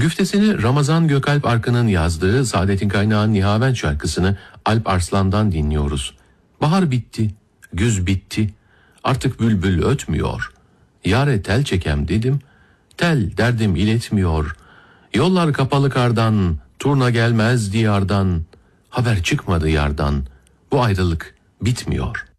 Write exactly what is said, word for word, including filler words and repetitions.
Güftesini Ramazan Gökalp Arkın'ın yazdığı Saadet'in Kaynağı Nihavent şarkısını Alp Arslan'dan dinliyoruz. Bahar bitti, güz bitti, artık bülbül ötmüyor. Yare tel çekem dedim, tel derdim iletmiyor. Yollar kapalı kardan, turna gelmez diyardan, haber çıkmadı yardan, bu ayrılık bitmiyor.